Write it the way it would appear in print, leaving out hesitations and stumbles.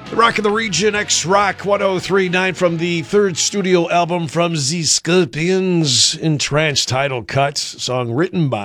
Rock of the Region, X-Rock 1039 from the third studio album from the Scorpions, Entranced title cut, song written by